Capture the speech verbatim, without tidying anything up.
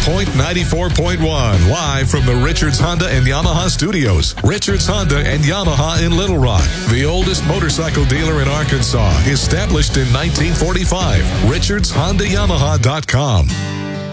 Point ninety-four point one, live from the Richards Honda and Yamaha studios. Richards Honda and Yamaha in Little Rock, the oldest motorcycle dealer in Arkansas, established in nineteen forty-five. Richards Honda Yamaha dot com.